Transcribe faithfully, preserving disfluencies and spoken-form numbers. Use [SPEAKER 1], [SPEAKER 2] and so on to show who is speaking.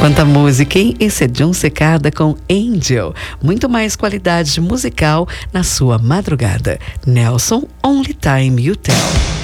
[SPEAKER 1] Quanta música, hein? Esse é John Cicada com Angel. Muito mais qualidade musical na sua madrugada. Nelson, Only Time You Tell.